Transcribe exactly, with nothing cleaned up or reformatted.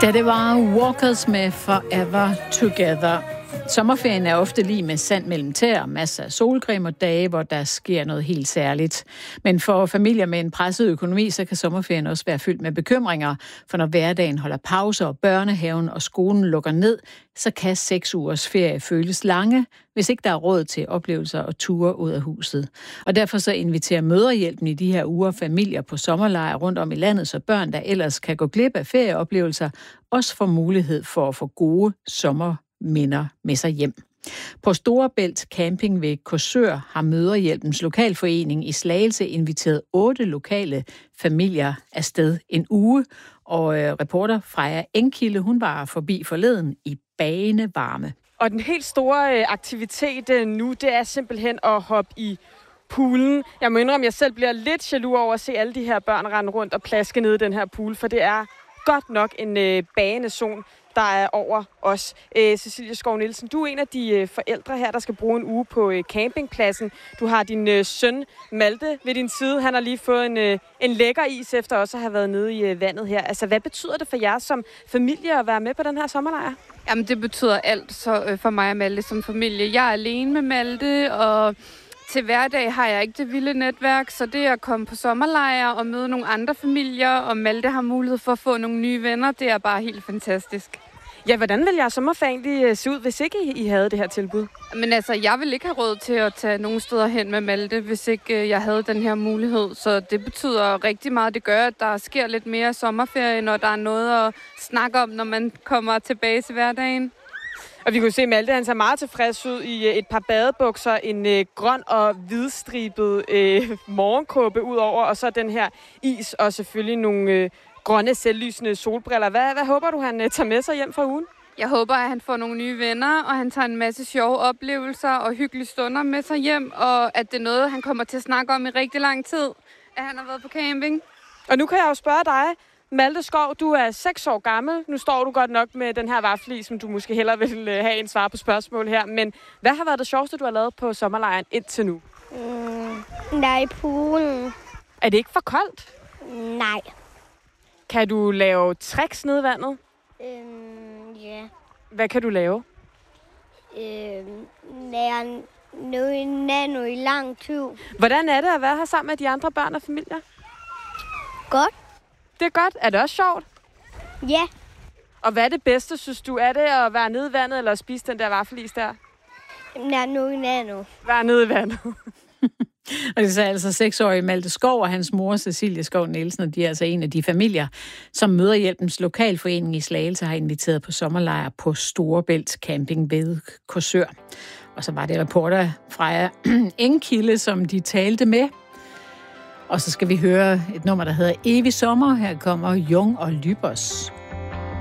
Da det var Walkers med Forever Together. Sommerferien er ofte lige med sand mellem tæer, masser af solcreme og dage, hvor der sker noget helt særligt. Men for familier med en presset økonomi, så kan sommerferien også være fyldt med bekymringer. For når hverdagen holder pause, og børnehaven og skolen lukker ned, så kan seks ugers ferie føles lange, hvis ikke der er råd til oplevelser og ture ud af huset. Og derfor så inviterer Mødrehjælpen i de her uger familier på sommerlejre rundt om i landet, så børn, der ellers kan gå glip af ferieoplevelser, også får mulighed for at få gode sommerminder med sig hjem. På Storebælt Camping ved Korsør har Mødrehjælpens lokalforening i Slagelse inviteret otte lokale familier afsted en uge, og øh, reporter Freja Engkilde, hun var forbi forleden i bagende varme. Og den helt store øh, aktivitet øh, nu, det er simpelthen at hoppe i poolen. Jeg må indrømme, at jeg selv bliver lidt jaloux over at se alle de her børn rende rundt og plaske ned i den her pool, for det er godt nok en øh, bagende zone, der er over os. Æ, Cecilie Skov Nielsen, du er en af de øh, forældre her, der skal bruge en uge på øh, campingpladsen. Du har din øh, søn Malte ved din side. Han har lige fået en, øh, en lækker is efter også at have været nede i øh, vandet her. Altså, hvad betyder det for jer som familie at være med på den her sommerlejr? Jamen, det betyder alt så, øh, for mig og Malte som familie. Jeg er alene med Malte, og til hverdag har jeg ikke det vilde netværk, så det at komme på sommerlejre og møde nogle andre familier, og Malte har mulighed for at få nogle nye venner, det er bare helt fantastisk. Ja, hvordan ville jeres sommerferie egentlig se ud, hvis ikke I havde det her tilbud? Men altså, jeg vil ikke have råd til at tage nogle steder hen med Malte, hvis ikke jeg havde den her mulighed. Så det betyder rigtig meget. Det gør, at der sker lidt mere sommerferie, når der er noget at snakke om, når man kommer tilbage til hverdagen. Og vi kunne se, at Malte han ser meget tilfreds ud i et par badebukser, en øh, grøn og hvidstribet øh, morgenkåbe ud over, og så den her is, og selvfølgelig nogle øh, grønne selvlysende solbriller. Hvad, hvad håber du, han øh, tager med sig hjem fra ugen? Jeg håber, at han får nogle nye venner, og han tager en masse sjove oplevelser og hyggelige stunder med sig hjem, og at det er noget, han kommer til at snakke om i rigtig lang tid, at han har været på camping. Og nu kan jeg jo spørge dig, Malte Skov, du er seks år gammel. Nu står du godt nok med den her vaffelis, som du måske hellere vil have en svar på spørgsmål her. Men hvad har været det sjoveste, du har lavet på sommerlejren indtil nu? Mm, der er i poolen. Er det ikke for koldt? Nej. Kan du lave tricks ned i vandet? Øhm, ja. Hvad kan du lave? Øhm, lære noget nano i lang tid. Hvordan er det at være her sammen med de andre børn og familier? Godt. Det er godt. Er det også sjovt? Ja. Og hvad er det bedste, synes du? Er det at være nede i vandet, eller at spise den der vaffelis der? Nano i nano. Være nede i vandet. Og det er altså seksårige Malte Skov og hans mor Cecilie Skov Nielsen, og de er altså en af de familier, som Mødrehjælpens lokalforening i Slagelse har inviteret på sommerlejr på Storebælt Camping ved Korsør. Og så var det reporter Freja Engkilde, som de talte med. Og så skal vi høre et nummer, der hedder Evig Sommer. Her kommer Jung og Lybos.